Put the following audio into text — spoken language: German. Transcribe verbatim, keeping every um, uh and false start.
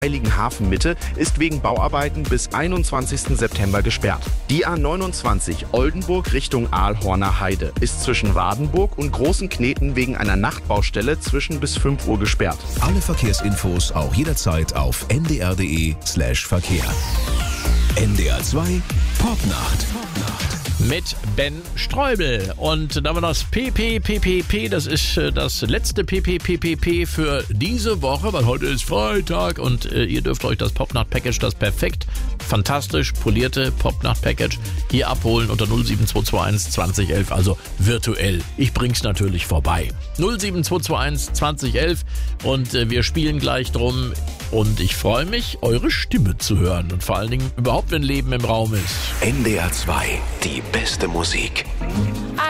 Heiligenhafen Mitte ist wegen Bauarbeiten bis einundzwanzigsten September gesperrt. Die A neunundzwanzig Oldenburg Richtung Aalhorner Heide ist zwischen Wadenburg und Großen Kneten wegen einer Nachtbaustelle zwischen bis fünf Uhr gesperrt. Alle Verkehrsinfos auch jederzeit auf n d r punkt d e slash Verkehr. N D R zwei Popnacht. Mit Ben Streubel. Und dann haben wir das P P P P P. Das ist äh, das letzte P P P P P für diese Woche, weil heute ist Freitag und äh, ihr dürft euch das Popnacht-Package, das perfekt, fantastisch polierte Popnacht-Package hier abholen unter null sieben zwei zwei eins zwanzig elf, also virtuell. Ich bring's natürlich vorbei. null sieben zwei zwei eins zwanzig elf und äh, wir spielen gleich drum und ich freue mich, eure Stimme zu hören und vor allen Dingen überhaupt, wenn Leben im Raum ist. N D R zwei, die beste Musik.